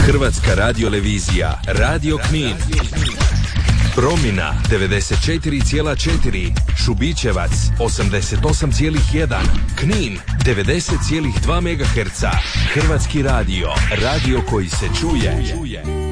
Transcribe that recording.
Hrvatska radiolevizija, Radio Knin. Promina 94,4, Šubićevac 88,1, Knin 90,2 MHz. Hrvatski radio, radio koji se čuje.